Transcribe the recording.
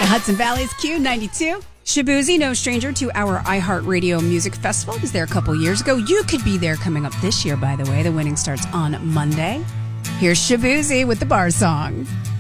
Hudson Valley's Q92. Shabuzi, no stranger to our iHeartRadio Music Festival. Was there a couple years ago. You could be there coming up this year, by the way. The winning starts on Monday. Here's Shabuzi with the bar song.